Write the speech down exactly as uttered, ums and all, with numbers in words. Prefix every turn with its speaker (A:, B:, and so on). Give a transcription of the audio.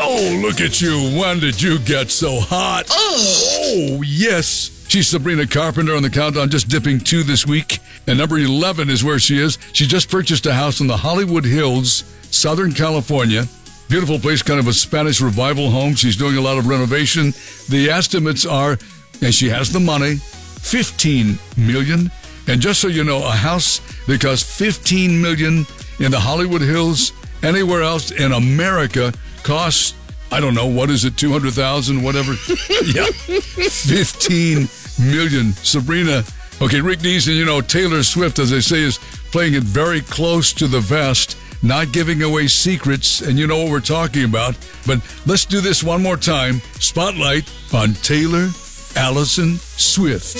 A: Oh, look at you. When did you get so hot? Oh, yes. She's Sabrina Carpenter on the countdown, just dipping two this week. And number eleven is where she is. She just purchased a house in the Hollywood Hills, Southern California. Beautiful place, kind of a Spanish revival home. She's doing a lot of renovation. The estimates are, and she has the money, fifteen million dollars. And just so you know, a house that costs fifteen million dollars in the Hollywood Hills, anywhere else in America, costs, I don't know, what is it, two hundred thousand dollars, whatever? Yeah, fifteen million dollars. Sabrina, okay, Rick Dees, and you know, Taylor Swift, as they say, is playing it very close to the vest, not giving away secrets, and you know what we're talking about. But let's do this one more time. Spotlight on Taylor Allison Swift.